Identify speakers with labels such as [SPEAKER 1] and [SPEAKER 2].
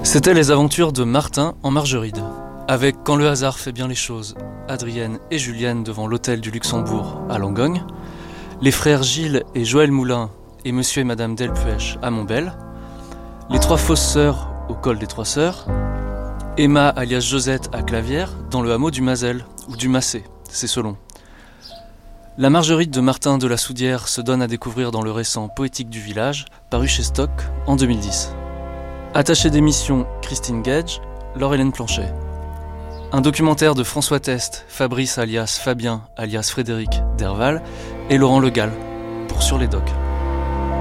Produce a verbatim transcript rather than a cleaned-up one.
[SPEAKER 1] C'était les aventures de Martin en Margeride. Avec Quand le hasard fait bien les choses, Adrienne et Julienne devant l'hôtel du Luxembourg à Langogne, les frères Gilles et Joël Moulin et monsieur et madame Delpuech à Montbel, les trois fausses sœurs au col des Trois Sœurs, Emma alias Josette à Clavière dans le hameau du Mazel ou du Massé, c'est selon. La Margeride de Martin de la Soudière se donne à découvrir dans le récent Poétique du village, paru chez Stock en deux mille dix. Attachée d'émission Christine Gage, Laure-Hélène Planchet. Un documentaire de François Test, Fabrice alias Fabien alias Frédéric Derval et Laurent Le Gall pour Sur les Docs.